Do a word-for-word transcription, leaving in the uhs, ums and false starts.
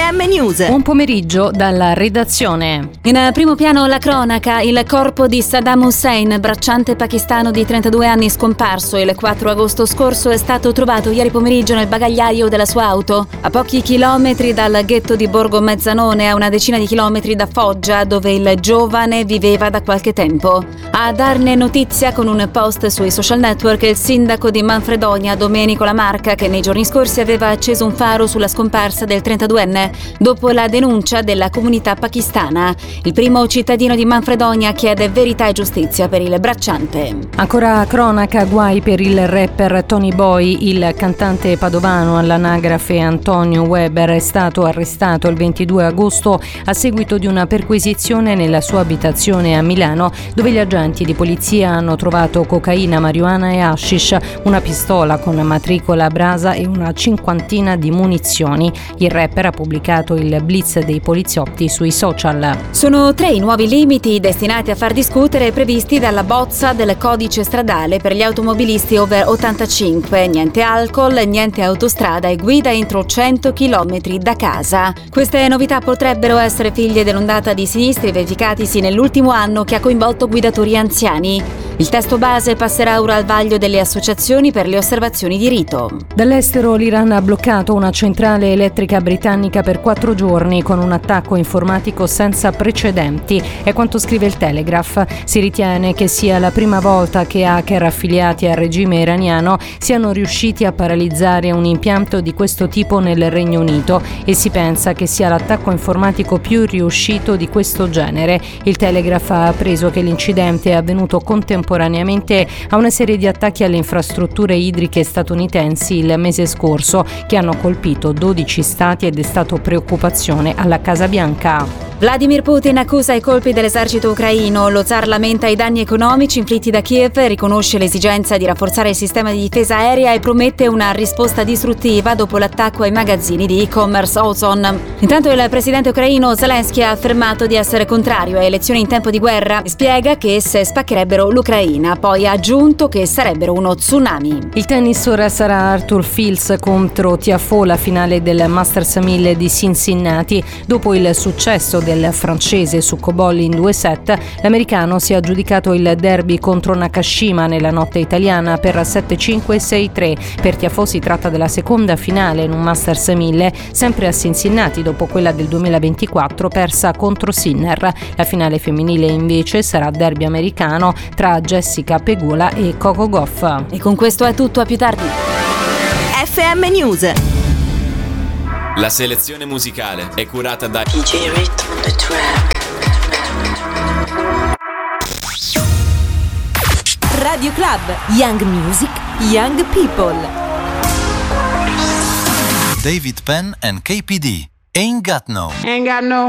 M News. Un pomeriggio dalla redazione. In primo piano la cronaca, il corpo di Saddam Hussein, bracciante pakistano di trentadue anni scomparso il quattro agosto scorso, è stato trovato ieri pomeriggio nel bagagliaio della sua auto, a pochi chilometri dal ghetto di Borgo Mezzanone, a una decina di chilometri da Foggia, dove il giovane viveva da qualche tempo. A darne notizia con un post sui social network il sindaco di Manfredonia, Domenico Lamarca, che nei giorni scorsi aveva acceso un faro sulla scomparsa del trentaduenne dopo la denuncia della comunità pakistana. Il primo cittadino di Manfredonia chiede verità e giustizia per il bracciante. Ancora cronaca, guai per il rapper Tony Boy. Il cantante padovano all'anagrafe Antonio Weber è stato arrestato il ventidue agosto a seguito di una perquisizione nella sua abitazione a Milano, dove gli agenti di polizia hanno trovato cocaina, marijuana e hashish, una pistola con matricola Brasa e una cinquantina di munizioni. Il rapper ha pubblicato il blitz dei poliziotti sui social. Sono tre i nuovi limiti destinati a far discutere previsti dalla bozza del codice stradale per gli automobilisti over ottantacinque. Niente alcol, niente autostrada e guida entro cento chilometri da casa. Queste novità potrebbero essere figlie dell'ondata di sinistri verificatisi nell'ultimo anno che ha coinvolto guidatori anziani. Il testo base passerà ora al vaglio delle associazioni per le osservazioni di rito. Dall'estero l'Iran ha bloccato una centrale elettrica britannica per quattro giorni con un attacco informatico senza precedenti. È quanto scrive il Telegraph. Si ritiene che sia la prima volta che hacker affiliati al regime iraniano siano riusciti a paralizzare un impianto di questo tipo nel Regno Unito e si pensa che sia l'attacco informatico più riuscito di questo genere. Il Telegraph ha appreso che l'incidente è avvenuto contemporaneamente a una serie di attacchi alle infrastrutture idriche statunitensi il mese scorso che hanno colpito dodici stati e destato preoccupazione alla Casa Bianca. Vladimir Putin accusa i colpi dell'esercito ucraino. Lo zar lamenta i danni economici inflitti da Kiev, riconosce l'esigenza di rafforzare il sistema di difesa aerea e promette una risposta distruttiva dopo l'attacco ai magazzini di e-commerce Ozon. Intanto il presidente ucraino Zelensky ha affermato di essere contrario a elezioni in tempo di guerra e spiega che esse spaccherebbero l'Ucraina. Poi ha aggiunto che sarebbero uno tsunami. Il tennis ora sarà Arthur Fils contro Tiafoe, la finale del Masters mille di Cincinnati. Dopo il successo del francese su Cobolli in due set, l'americano si è aggiudicato il derby contro Nakashima nella notte italiana per sette cinque sei tre. Per Tiafoe si tratta della seconda finale in un Masters mille, sempre a Cincinnati dopo quella del duemilaventiquattro persa contro Sinner. La finale femminile invece sarà derby americano tra Jessica Pegula e Coco Gauff. E con questo è tutto, a più tardi. F M News. La selezione musicale è curata da D J Rhythm on the track. Radio Club, Young Music, Young People. David Penn and K P D. Ain't Got No. Ain't got no.